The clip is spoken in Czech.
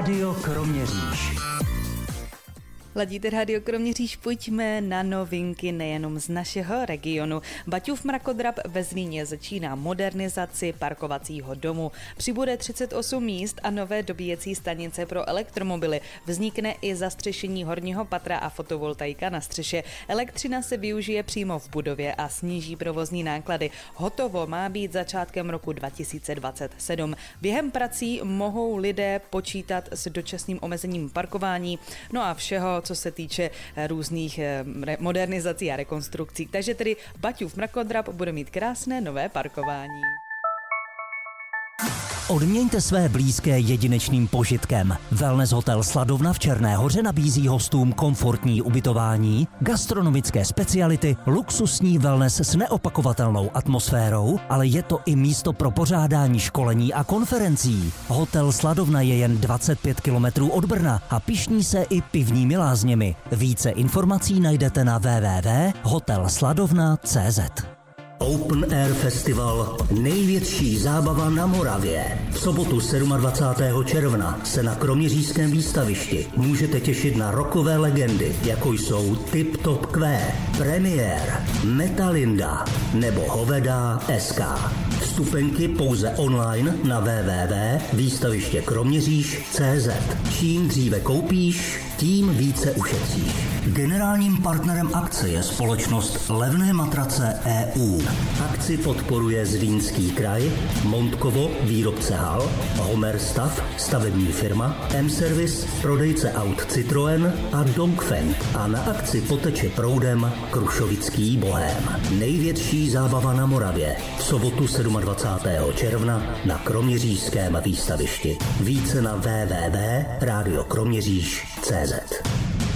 Rádio Kroměříž. Ladíte Rádio Kroměříž, pojďme na novinky nejenom z našeho regionu. Baťův mrakodrap ve Zlíně začíná modernizaci parkovacího domu. Přibude 38 míst a nové dobíjecí stanice pro elektromobily. Vznikne i zastřešení horního patra a fotovoltaika na střeše. Elektřina se využije přímo v budově a sníží provozní náklady. Hotovo má být začátkem roku 2027. Během prací mohou lidé počítat s dočasným omezením parkování, no a všeho, co se týče různých modernizací a rekonstrukcí. Takže tedy Baťův mrakodrap bude mít krásné nové parkování. Odměňte své blízké jedinečným požitkem. Wellness hotel Sladovna v Černé Hoře nabízí hostům komfortní ubytování, gastronomické speciality, luxusní wellness s neopakovatelnou atmosférou, ale je to i místo pro pořádání školení a konferencí. Hotel Sladovna je jen 25 kilometrů od Brna a pyšní se i pivními lázněmi. Více informací najdete na www.hotelsladovna.cz. Open Air Festival, největší zábava na Moravě. V sobotu 27. června se na Kroměřížském výstavišti můžete těšit na rockové legendy, jako jsou Tip Top Q, Premiér, Metalinda nebo Hoveda SK. Vstupenky pouze online na www.výstavištěkroměříž.cz. Čím dříve koupíš, tím více ušetříš. Generálním partnerem akce je společnost Levné matrace EU. Akci podporuje Zlínský kraj, Montkovo, výrobce hal, Homerstav, stavební firma, M-Service, prodejce aut Citroën a Dongfeng. A na akci poteče proudem Krušovický bohém. Největší zábava na Moravě. V sobotu 27. června na Kroměřížském výstavišti. Více na www.radiokroměříž.cz.